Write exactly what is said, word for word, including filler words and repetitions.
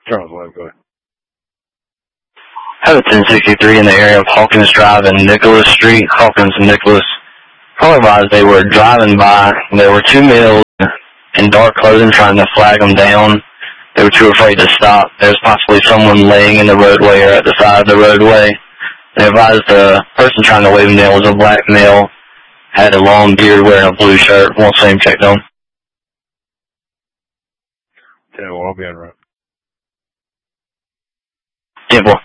Charles, go ahead. I have a ten sixty-three in the area of Hawkins Drive and Nicholas Street, Hawkins and Nicholas. Probably realized they were driving by, and there were two males in dark clothing trying to flag them down. They were too afraid to stop. There was possibly someone laying in the roadway or at the side of the roadway. They advised the person trying to wave them down was a black male, had a long beard, wearing a blue shirt. Won't say him checked on. Yeah, well, I'll be on route. ten four.